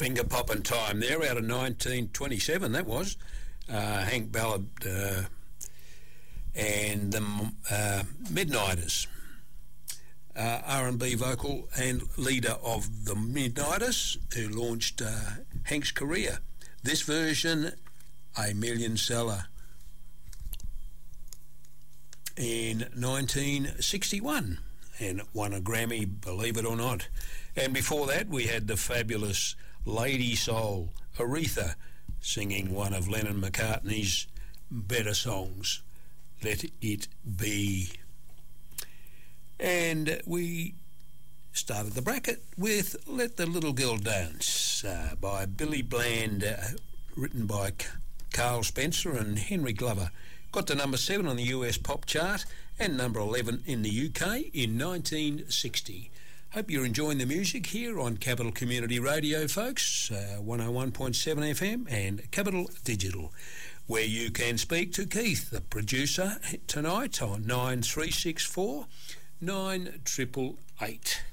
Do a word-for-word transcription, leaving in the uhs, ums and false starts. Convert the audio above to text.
Finger Poppin' Time there, out of nineteen twenty-seven, that was. Uh, Hank Ballard uh, and the uh, Midnighters. Uh, R and B vocal and leader of the Midnighters, who launched uh, Hank's career. This version, a million seller in nineteen sixty-one, and won a Grammy, believe it or not. And before that, we had the fabulous Lady Soul, Aretha, singing one of Lennon McCartney's better songs, Let It Be. And we started the bracket with Let the Little Girl Dance uh, by Billy Bland, uh, written by C- Carl Spencer and Henry Glover. Got to number seven on the U S pop chart and number eleven in the U K in nineteen sixty. Hope you're enjoying the music here on Capital Community Radio, folks, uh, one oh one point seven F M and Capital Digital, where you can speak to Keith, the producer, tonight on nine three six four nine eight eight eight.